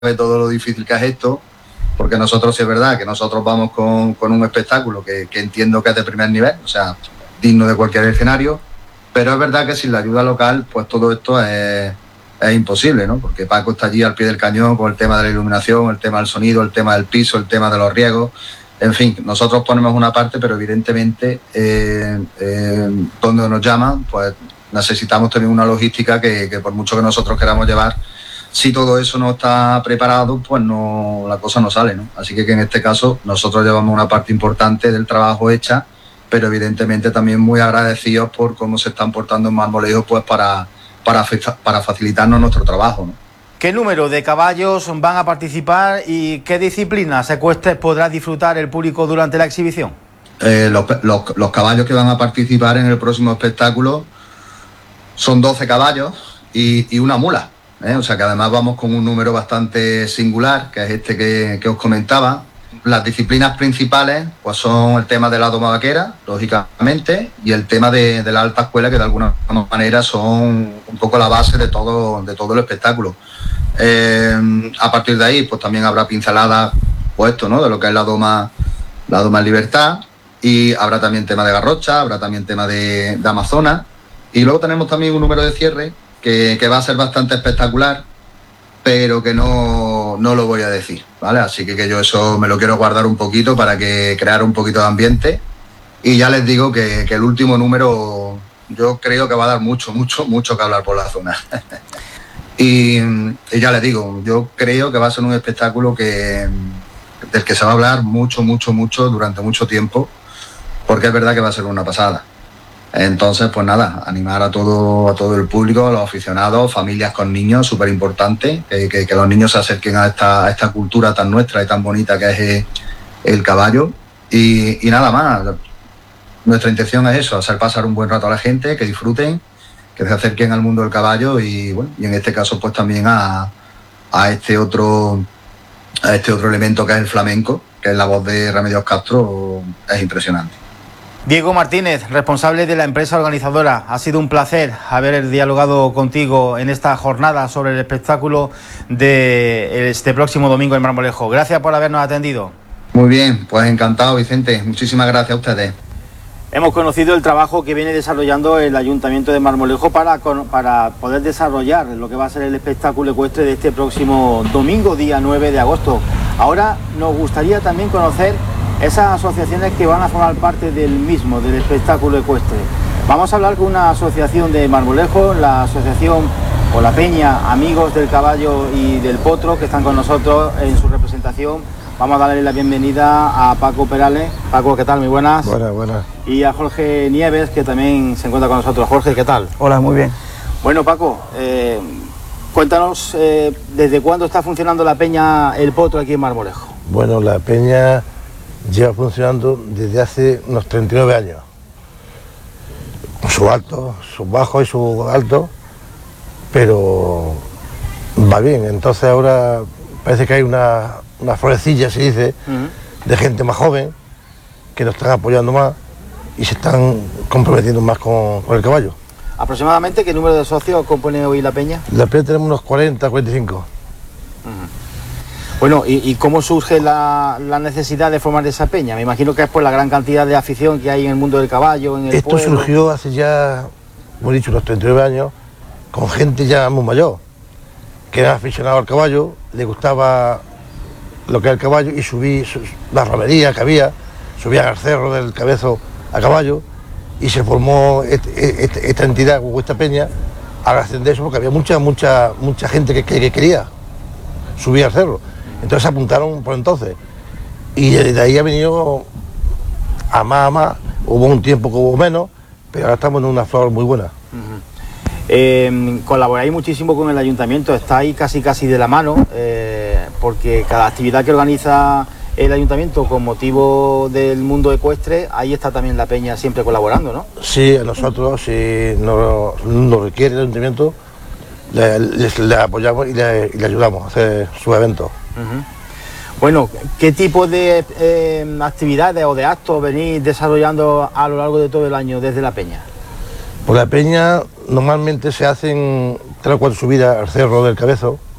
todo lo difícil que es esto, porque nosotros sí es verdad que nosotros vamos con un espectáculo que entiendo que es de primer nivel, o sea, digno de cualquier escenario, pero es verdad que sin la ayuda local, pues todo esto es imposible, ¿no? Porque Paco está allí al pie del cañón con el tema de la iluminación, el tema del sonido, el tema del piso, el tema de los riegos. En fin, nosotros ponemos una parte, pero evidentemente donde nos llaman, pues necesitamos tener una logística que por mucho que nosotros queramos llevar, si todo eso no está preparado, pues no, la cosa no sale, ¿no? Así que en este caso nosotros llevamos una parte importante del trabajo hecha, pero evidentemente también muy agradecidos por cómo se están portando en Marmolejo, pues para facilitarnos nuestro trabajo, ¿no? ¿Qué número de caballos van a participar y qué disciplinas ecuestres podrá disfrutar el público durante la exhibición? Los caballos que van a participar en el próximo espectáculo son 12 caballos y una mula, ¿eh? O sea que además vamos con un número bastante singular, que es este que os comentaba. Las disciplinas principales pues son el tema de la doma vaquera, lógicamente, y el tema de la alta escuela, que de alguna manera son un poco la base de todo el espectáculo. A partir de ahí, pues también habrá pinceladas, pues esto, ¿no? De lo que es la doma en libertad, y habrá también tema de garrocha, habrá también tema de Amazonas, y luego tenemos también un número de cierre que va a ser bastante espectacular, pero que no lo voy a decir, ¿vale? Así que yo eso me lo quiero guardar un poquito para crear un poquito de ambiente, y ya les digo que el último número yo creo que va a dar mucho que hablar por la zona. y ya les digo, yo creo que va a ser un espectáculo del que se va a hablar mucho durante mucho tiempo, porque es verdad que va a ser una pasada. Entonces, pues nada, animar a todo el público, a los aficionados, familias con niños, súper importante, que los niños se acerquen a esta cultura tan nuestra y tan bonita que es el caballo. Y nada más, nuestra intención es eso, hacer pasar un buen rato a la gente, que disfruten, que se acerquen al mundo del caballo y, bueno, y en este caso pues también a este otro elemento que es el flamenco, que es la voz de Remedios Castro, es impresionante. Diego Martínez, responsable de la empresa organizadora, ha sido un placer haber dialogado contigo en esta jornada sobre el espectáculo de este próximo domingo en Marmolejo. Gracias por habernos atendido. Muy bien, pues encantado, Vicente. Muchísimas gracias a ustedes. Hemos conocido el trabajo que viene desarrollando el Ayuntamiento de Marmolejo para poder desarrollar lo que va a ser el espectáculo ecuestre de este próximo domingo, día 9 de agosto. Ahora nos gustaría también conocer esas asociaciones que van a formar parte del mismo, del espectáculo ecuestre. Vamos a hablar con una asociación de Marmolejo, la asociación o la Peña Amigos del Caballo y del Potro, que están con nosotros en su representación. Vamos a darle la bienvenida a Paco Perales. Paco, ¿qué tal? Muy buenas. Buenas. Y a Jorge Nieves, que también se encuentra con nosotros. Jorge, ¿qué tal? Hola, muy bien. Bueno, Paco, cuéntanos desde cuándo está funcionando la Peña El Potro aquí en Marmolejo. Bueno, la Peña lleva funcionando desde hace unos 39 años. Su alto, su bajo y su alto, pero va bien. Entonces ahora parece que hay una florecilla, se dice, de gente más joven que nos están apoyando más y se están comprometiendo más con el caballo. ¿Aproximadamente qué número de socios compone hoy la Peña? La Peña tenemos unos 40, 45. Bueno, ¿y cómo surge la necesidad de formar esa peña? Me imagino que es por la gran cantidad de afición que hay en el mundo del caballo, en el Esto pueblo. surgió hace ya, como he dicho, unos 39 años, con gente ya muy mayor, que era aficionado al caballo, le gustaba lo que era el caballo y subí la romería que había, subían al cerro del Cabezo a caballo y se formó esta entidad o esta peña a razón de eso, porque había mucha gente que quería subir al cerro. Entonces se apuntaron por entonces y de ahí ha venido a más, hubo un tiempo que hubo menos, pero ahora estamos en una flor muy buena. Colaboráis muchísimo con el ayuntamiento, estáis casi de la mano, porque cada actividad que organiza el ayuntamiento con motivo del mundo ecuestre, ahí está también la peña siempre colaborando, ¿no? Sí, a nosotros, si nos requiere el ayuntamiento, le apoyamos y le ayudamos a hacer sus eventos. Bueno, ¿qué tipo de actividades o de actos venís desarrollando a lo largo de todo el año desde la peña? Por la peña normalmente se hacen 3 o 4 subidas al cerro del Cabezo,